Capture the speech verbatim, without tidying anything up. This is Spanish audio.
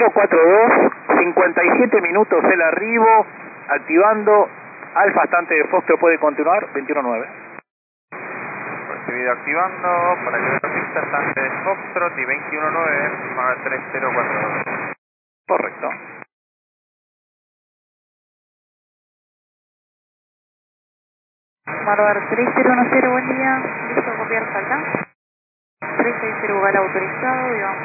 cero cuatro dos, cincuenta y siete minutos el arribo, activando. Alfa estante de Foxtrot puede continuar, veintiuno nueve. Recibido activando, para que la pista estante de Foxtrot y veintiuno nueve, estimada tres cero cuatro dos. Correcto. Marbar tres cero uno cero, buen día. Listo, copiar falta. tres seis cero, Gala autorizado, digamos.